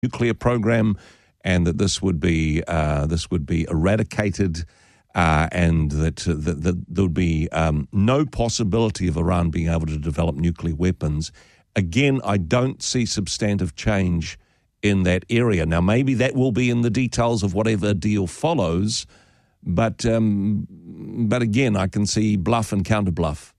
nuclear program, and that this would be eradicated, and that there would be no possibility of Iran being able to develop nuclear weapons. Again, I don't see substantive change in that area. Now, maybe that will be in the details of whatever deal follows, but again, I can see bluff and counter-bluff.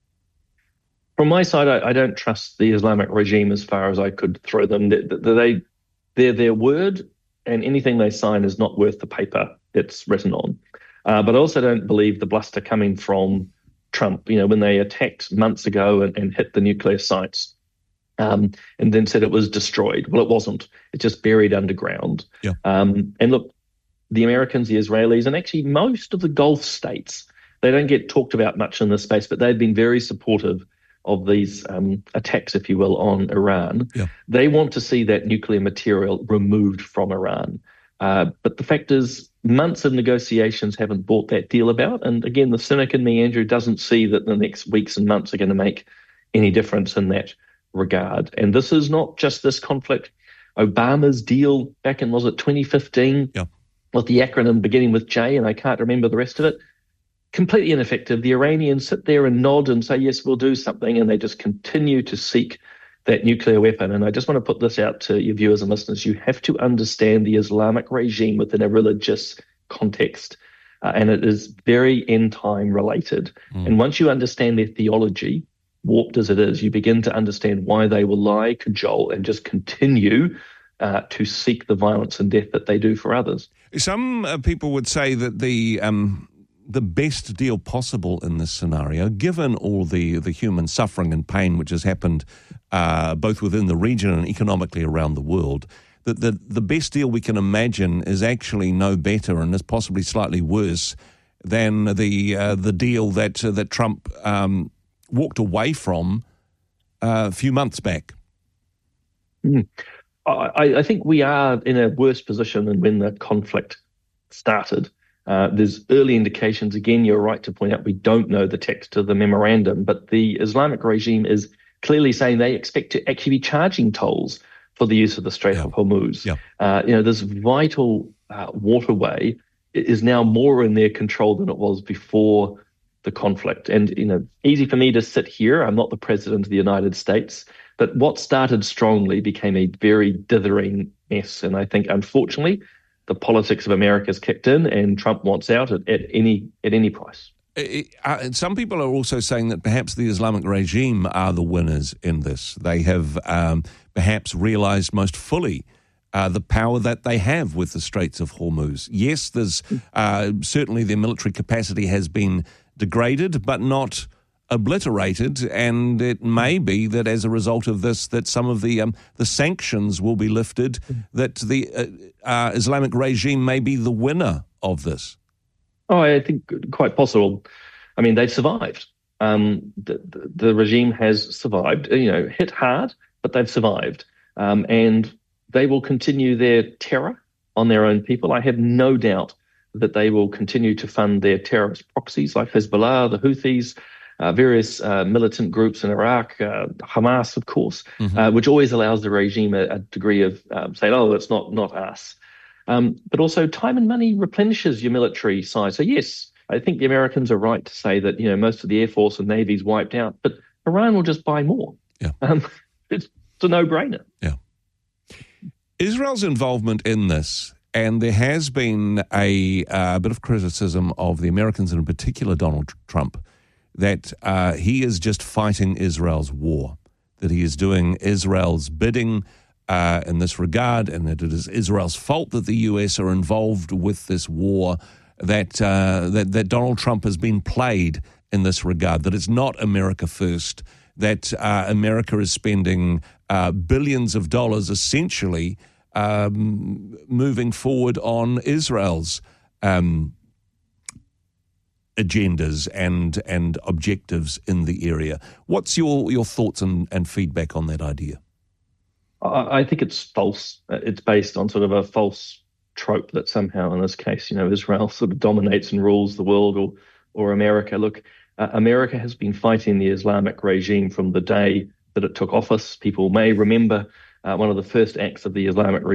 From my side, I don't trust the Islamic regime as far as I could throw them. They're their word, and anything they sign is not worth the paper it's written on. But I also don't believe the bluster coming from Trump. You know, when they attacked months ago and hit the nuclear sites, and then said it was destroyed. Well, it wasn't. It's just buried underground. Yeah. And look, the Americans, the Israelis, and actually most of the Gulf states, they don't get talked about much in this space, but they've been very supportive of these attacks, if you will, on Iran. Yeah. They want to see that nuclear material removed from Iran. But the fact is, months of negotiations haven't brought that deal about. And again, the cynic in me, Andrew, doesn't see that the next weeks and months are going to make any difference in that regard. And this is not just this conflict. Obama's deal back in, was it 2015? Yeah. With the acronym beginning with J, and I can't remember the rest of it. Completely ineffective. The Iranians sit there and nod and say, yes, we'll do something, and they just continue to seek that nuclear weapon. And I just want to put this out to your viewers and listeners. You have to understand the Islamic regime within a religious context, and it is very end-time related. And once you understand their theology, warped as it is, you begin to understand why they will lie, cajole, and just continue to seek the violence and death that they do for others. Some people would say that the best deal possible in this scenario, given all the human suffering and pain which has happened both within the region and economically around the world, that the best deal we can imagine is actually no better and is possibly slightly worse than the deal that Trump walked away from a few months back. I think we are in a worse position than when the conflict started. There's early indications. Again, you're right to point out we don't know the text of the memorandum, but the Islamic regime is clearly saying they expect to actually be charging tolls for the use of the Strait of Hormuz. Yeah. This vital waterway is now more in their control than it was before the conflict. And, easy for me to sit here. I'm not the president of the United States, but what started strongly became a very dithering mess. And I think, unfortunately, the politics of America has kicked in, and Trump wants out at any price. Some people are also saying that perhaps the Islamic regime are the winners in this. They have perhaps realized most fully the power that they have with the Straits of Hormuz. Yes, there's certainly their military capacity has been degraded, but not obliterated, and it may be that as a result of this, that some of the sanctions will be lifted, that the Islamic regime may be the winner of this. Oh, I think quite possible. I mean, they've survived. The regime has survived, hit hard, but they've survived. And they will continue their terror on their own people. I have no doubt that they will continue to fund their terrorist proxies like Hezbollah, the Houthis, various militant groups in Iraq, Hamas, of course, which always allows the regime a degree of saying, oh, it's not us. But also time and money replenishes your military size. So, yes, I think the Americans are right to say that, most of the Air Force and Navy is wiped out, but Iran will just buy more. Yeah. It's a no-brainer. Yeah. Israel's involvement in this, and there has been a bit of criticism of the Americans, and in particular Donald Trump, that he is just fighting Israel's war, that he is doing Israel's bidding in this regard, and that it is Israel's fault that the U.S. are involved with this war, that Donald Trump has been played in this regard, that it's not America first, that America is spending billions of dollars essentially moving forward on Israel's agendas and objectives in the area. What's your thoughts and feedback on that idea? I think it's false. It's based on sort of a false trope that somehow, in this case, Israel sort of dominates and rules the world, or America. Look, America has been fighting the Islamic regime from the day that it took office. People may remember one of the first acts of the Islamic regime